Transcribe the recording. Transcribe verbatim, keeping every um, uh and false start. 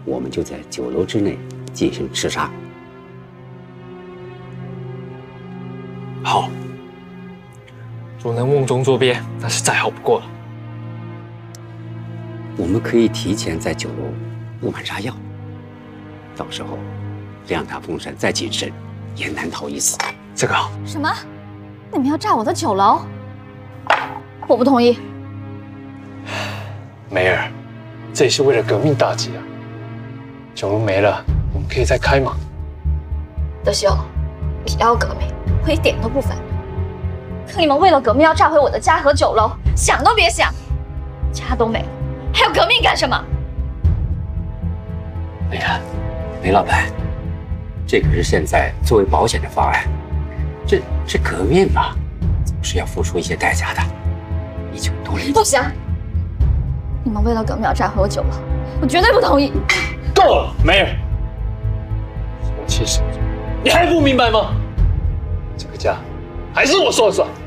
我们就在酒楼之内进行刺杀。 好，若能瓮中捉鳖，那是再好不过了。 我们可以提前在酒楼布满炸药，到时候量大风扇再谨慎，也难逃一死。 这个好。 什么？你们要炸我的酒楼？我不同意。 梅儿，这也是为了革命大计啊！酒楼没了，我们可以再开嘛。 德秀，你要革命，我一点都不反对。可你们为了革命要炸毁我的家和酒楼，想都别想！家都没了，还要革命干什么？ 哎呀，梅老板，这可是现在作为保险的方案，这这革命嘛，总是要付出一些代价的，你就多理解。 不行！你们为了革命要炸毁我酒楼，我绝对不同意。 够了，梅儿，说气什么？你还不明白吗？这个家还是我说了算。